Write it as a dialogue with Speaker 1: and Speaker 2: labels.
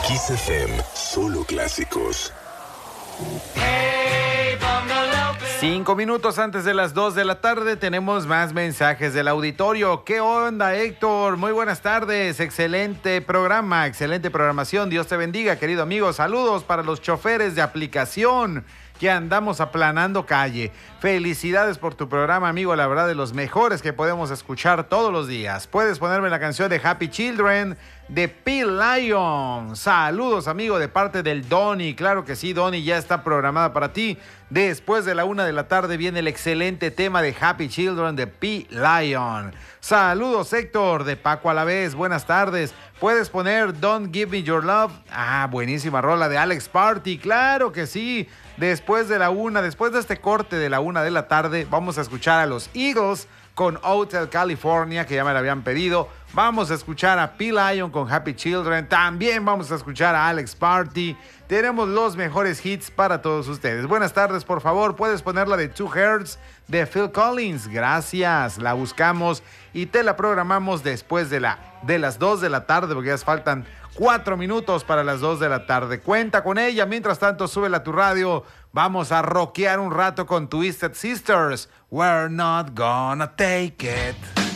Speaker 1: Kiss FM, solo clásicos.
Speaker 2: 5 minutos antes de las 2 de la tarde tenemos más mensajes del auditorio. ¿Qué onda, Héctor? Muy buenas tardes. Excelente programa, excelente programación. Dios te bendiga, querido amigo. Saludos para los choferes de aplicación que andamos aplanando calle. Felicidades por tu programa, amigo. La verdad, de los mejores que podemos escuchar todos los días. Puedes ponerme la canción de Happy Children de P-Lion. Saludos, amigo, de parte del Donny. Claro que sí, Donny, ya está programada para ti. Después de la 1 de la tarde viene el excelente tema de Happy Children de P-Lion. Saludos, Héctor, de Paco Alavés. Buenas tardes. ¿Puedes poner Don't Give Me Your Love? Ah, buenísima rola de Alex Party. Claro que sí. Después de la 1, después de este corte de la 1 de la tarde, vamos a escuchar a los Eagles con Hotel California, que ya me la habían pedido. Vamos a escuchar a P-Lion con Happy Children. También vamos a escuchar a Alex Party. Tenemos los mejores hits para todos ustedes. Buenas tardes, por favor. ¿Puedes ponerla de 2 Hertz de Phil Collins? Gracias. La buscamos y te la programamos después de las 2 de la tarde, porque ya faltan 4 minutos para las 2 de la tarde. Cuenta con ella. Mientras tanto, súbela a tu radio. Vamos a rockear un rato con Twisted Sisters. We're not gonna take it.